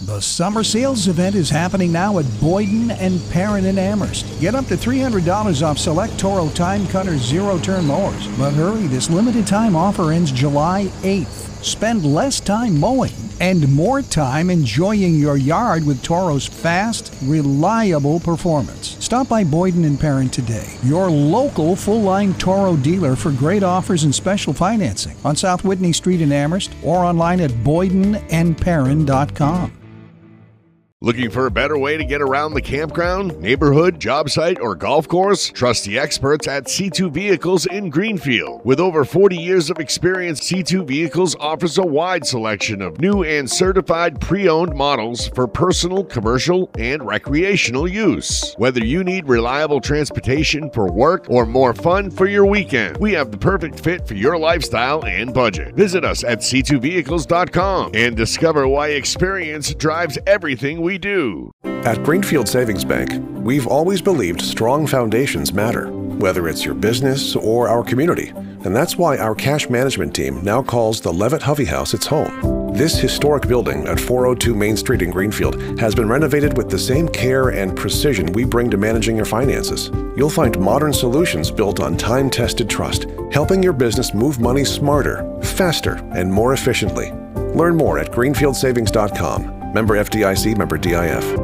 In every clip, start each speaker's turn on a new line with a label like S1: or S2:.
S1: The summer sales event is happening now at Boyden and Perrin in Amherst. Get up to $300 off select Toro Time Cutter zero-turn mowers. But hurry, this limited time offer ends July 8th. Spend less time mowing and more time enjoying your yard with Toro's fast, reliable performance. Stop by Boyden and Perrin today, your local full-line Toro dealer, for great offers and special financing on South Whitney Street in Amherst or online at boydenandperrin.com.
S2: Looking for a better way to get around the campground, neighborhood, job site, or golf course? Trust the experts at C2 Vehicles in Greenfield. With over 40 years of experience, C2 Vehicles offers a wide selection of new and certified pre-owned models for personal, commercial, and recreational use. Whether you need reliable transportation for work or more fun for your weekend, we have the perfect fit for your lifestyle and budget. Visit us at c2vehicles.com and discover why experience drives everything we do.
S3: At Greenfield Savings Bank, we've always believed strong foundations matter, whether it's your business or our community. And that's why our cash management team now calls the Levitt Hovey House its home. This historic building at 402 Main Street in Greenfield has been renovated with the same care and precision we bring to managing your finances. You'll find modern solutions built on time-tested trust, helping your business move money smarter, faster, and more efficiently. Learn more at greenfieldsavings.com. Member FDIC, member DIF.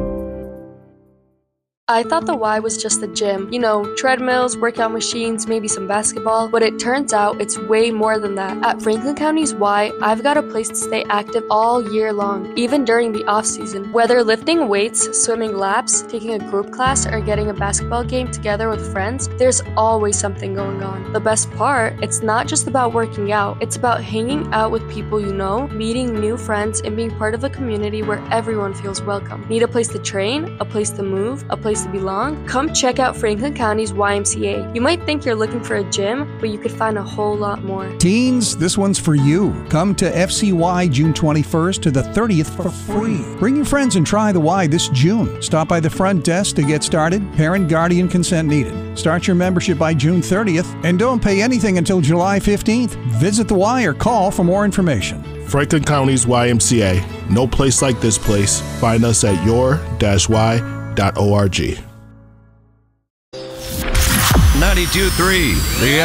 S4: I thought the Y was just a gym. You know, treadmills, workout machines, maybe some basketball. But it turns out it's way more than that. At Franklin County's Y, I've got a place to stay active all year long, even during the off-season. Whether lifting weights, swimming laps, taking a group class, or getting a basketball game together with friends, there's always something going on. The best part, it's not just about working out. It's about hanging out with people you know, meeting new friends, and being part of a community where everyone feels welcome. Need a place to train, a place to move, a place to belong? Come check out Franklin County's YMCA. You might think you're looking for a gym, but you could find a whole lot more.
S1: Teens, this one's for you. Come to FCY June 21st to the 30th for free. Bring your friends and try the Y this June. Stop by the front desk to get started. Parent guardian consent needed. Start your membership by June 30th and don't pay anything until July 15th. Visit the Y or call for more information.
S5: Franklin County's YMCA. No place like this place. Find us at your-y.org.
S6: 92.3 The